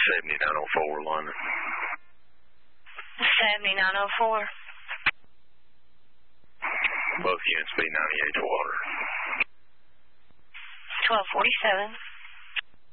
7904, London. 7904. Both units be 98 to water. 1247.